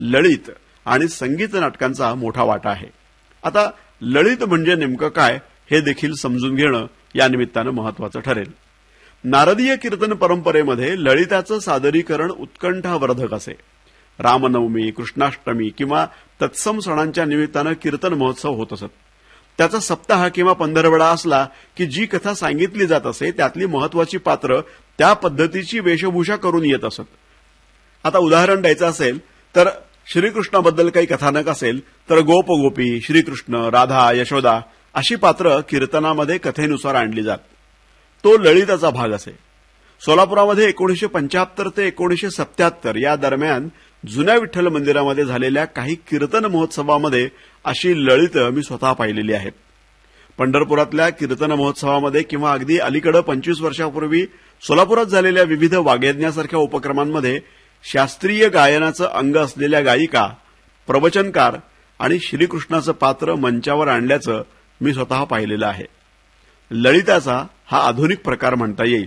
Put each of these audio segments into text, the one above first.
ललित आणि संगीत नाटकांचा मोठा वाटा आहे. आता ललित म्हणजे नेमकं काय हे देखील समजून घेणं या निमित्तानं महत्वाचं ठरेल. नारदीय कीर्तन परंपरेमध्ये ललिताचं सादरीकरण उत्कंठावर्धक असे. रामनवमी, कृष्णाष्टमी किंवा तत्सम सणांच्या निमित्तानं कीर्तन महोत्सव होत असत. त्याचा सप्ताह किंवा पंधरवडा असला की जी कथा सांगितली जात असे त्यातली महत्वाची पात्र त्या पद्धतीची वेशभूषा करून येत असत. आता उदाहरण द्यायचं असेल तर श्रीकृष्णाबद्दल काही कथानक असेल तर गोप गोपी, श्रीकृष्ण, राधा, यशोदा अशी पात्र कीर्तनामध्ये कथेनुसार आणली जात. तो ललिताचा भाग असे. सोलापुरामध्ये 1975 ते 1977 या दरम्यान जुन्या विठ्ठल मंदिरामध्ये झालेल्या काही कीर्तन महोत्सवामध्ये अशी ललित मी स्वतः पाहिलेली आहेत. पंढरपुरातल्या कीर्तन महोत्सवामध्ये किंवा अगदी अलीकडे 25 वर्षापूर्वी सोलापुरात झालेल्या विविध वाग्यज्ञासारख्या उपक्रमांमध्ये शास्त्रीय गायनाचं अंग असलेल्या गायिका, प्रवचनकार आणि श्रीकृष्णाचं पात्र मंचावर आणल्याचं मी स्वतः पाहिलेलं आहे. ललिताचा हा आधुनिक प्रकार म्हणता येईल.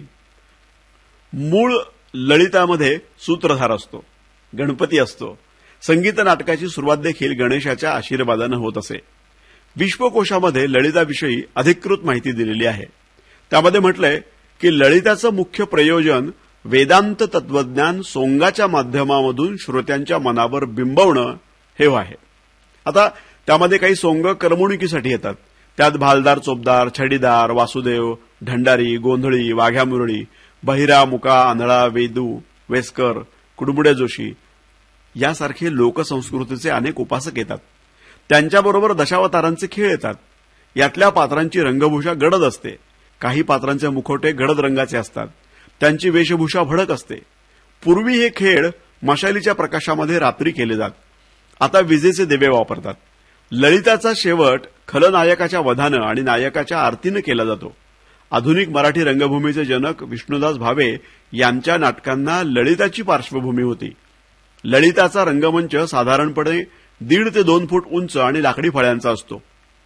मूळ ललितामध्ये सूत्रधार असतो, गणपती असतो. संगीत नाटकाची सुरुवात देखील गणेशाच्या आशीर्वादानं होत असे. विश्वकोशामध्ये ललिताविषयी अधिकृत माहिती दिलेली आहे. त्यामध्ये म्हटलंय की ललिताचं मुख्य प्रयोजन वेदांत तत्वज्ञान सोंगाच्या माध्यमामधून श्रोत्यांच्या मनावर बिंबवणं हे आहे. आता त्यामध्ये काही सोंग करमणुकीसाठी येतात. त्यात भालदार, चोपदार, छडीदार, वासुदेव, ढंडारी, गोंधळी, वाघ्या मुरळी, बहिरा, मुका, आंधळा, वेदू, वेस्कर, कुडबुड्या जोशी यासारखे लोकसंस्कृतीचे अनेक उपासक येतात. त्यांच्याबरोबर दशावतारांचे खेळ येतात. यातल्या पात्रांची रंगभूषा गडद असते. काही पात्रांचे मुखवटे गडद रंगाचे असतात. त्यांची वेशभूषा भडक असते. पूर्वी हे खेळ मशालीच्या प्रकाशामध्ये रात्री केले जात. आता विजेचे दिवे वापरतात. ललिताचा शेवट खलनायकाच्या वधानं आणि नायकाच्या आरतीनं केला जातो. आधुनिक मराठी रंगभूमीचे जनक विष्णुदास भावे यांच्या नाटकांना ललिताची पार्श्वभूमी होती. ललिताचा रंगमंच साधारणपणे 1.5 ते 2 फूट उंच आणि लाकडी फळ्यांचा असतो.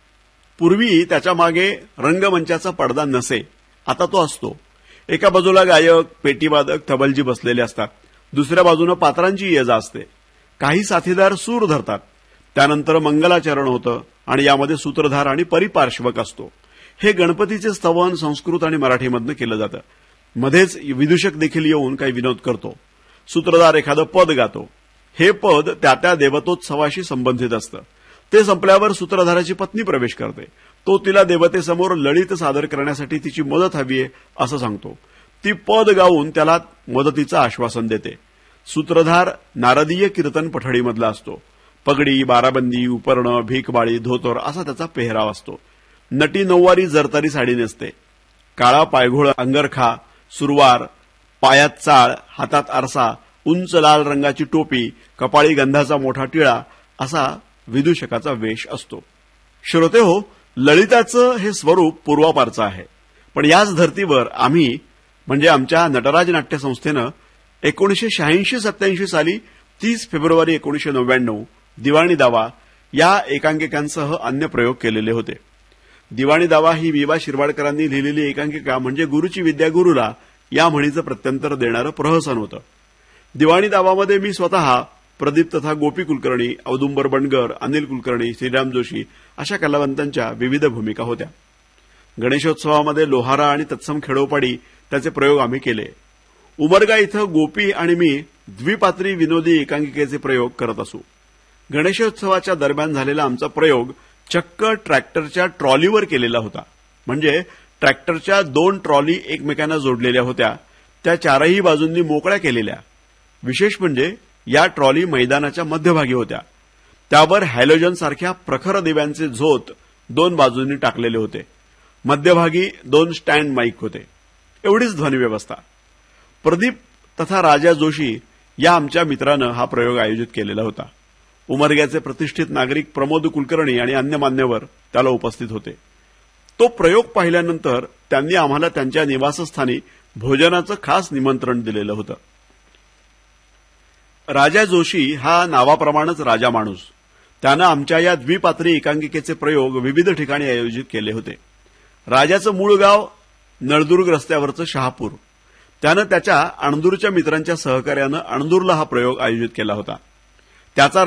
पूर्वी त्याच्या मागे रंगमंचाचा पडदा नसे, आता तो असतो. एका बाजूला गायक, पेटीवादक, तबलजी बसलेले असतात. दुसऱ्या बाजूने पात्रांची ये-जा असते. काही साथीदार सूर धरतात. त्यानंतर मंगलाचरण होतं आणि यामध्ये सूत्रधार आणि परिपार्श्वक असतो. हे गणपतीचे स्तवन संस्कृत आणि मराठीमधनं केलं जातं. मध्येच विदूषक देखील येऊन काही विनोद करतो. सूत्रधार एखादं पद गातो. हे पद त्या देवतोत्सवाशी संबंधित असतं. ते संपल्यावर सूत्रधाराची पत्नी प्रवेश करते. तो तिला देवतेसमोर ललित सादर करण्यासाठी तिची मदत हवी आहे असं सांगतो. ती पद गाऊन त्याला मदतीचं आश्वासन देते. सूत्रधार नारदीय कीर्तन पठडीमधला असतो. पगडी, बाराबंदी, उपर्ण, भीकबाळी, धोतर असा त्याचा पेहराव असतो. नटी नऊवारी जरतारी साडी नेसते. काळा पायघोळ, अंगरखा, सुरवार, पायात चाळ, हातात आरसा, उंच लाल रंगाची टोपी, कपाळी गंधाचा मोठा टिळा असा विदूषकाचा वेश असतो. श्रोते हो, ललिताचं हे स्वरूप पूर्वापारचं आहे. पण याच धर्तीवर आम्ही म्हणजे आमच्या नटराज नाट्य संस्थेनं 1986-87 साली 30 फेब्रुवारी 1999 दिवाणी दावा या एकांकिकांसह अन्य प्रयोग केलेले होते. दिवाणी दावा ही विवा शिरवाडकरांनी लिहिलेली एकांकिका म्हणजे गुरुची विद्या गुरुला या म्हणीचं प्रत्यंतर देणारं प्रहसन होतं. दिवाणी दावामध्ये मी स्वतः प्रदीप तथा गोपी कुलकर्णी, औदुंबर बनगर, अनिल कुलकर्णी, श्रीराम जोशी अशा कलावंतांच्या विविध भूमिका होत्या. गणेशोत्सवामध्ये लोहारा आणि तत्सम खेडोपाडी त्याचे प्रयोग आम्ही केले. उमरगा इथं गोपी आणि मी द्विपात्री विनोदी एकांकिकेचे प्रयोग करत असू. गणेशोत्सवाच्या दरम्यान झालेला आमचा प्रयोग चक्क ट्रॅक्टरच्या ट्रॉलीवर केलेला होता. म्हणजे ट्रॅक्टरच्या 2 ट्रॉली एकमेकांना जोडलेल्या होत्या. त्या चारही बाजूंनी मोकळ्या केलेल्या. विशेष म्हणजे या ट्रॉली मैदानाच्या मध्यभागी होत्या. त्यावर हॅलोजन सारख्या प्रखर दिव्यांचे झोत 2 बाजूंनी टाकलेले होते. मध्यभागी 2 स्टँड माईक होते. एवढीच ध्वनिव्यवस्था. प्रदीप तथा राजा जोशी या आमच्या मित्रानं हा प्रयोग आयोजित केलेला होता. उमरग्याचे प्रतिष्ठित नागरिक प्रमोद कुलकर्णी आणि अन्य मान्यवर त्याला उपस्थित होते. तो प्रयोग पाहिल्यानंतर त्यांनी आम्हाला त्यांच्या निवासस्थानी भोजनाचं खास निमंत्रण दिलेलं होतं. राजा जोशी हा नावाप्रमाणेच राजा माणूस. त्यानं आमच्या या द्विपात्री एकांकिकेचे प्रयोग विविध ठिकाणी आयोजित केले होते. राजाचं मूळ गाव नळदुर्ग रस्त्यावरचं शहापूर. त्यानं त्याच्या अणदूरच्या मित्रांच्या सहकार्यानं अणदूरला हा प्रयोग आयोजित केला होता. त्याचा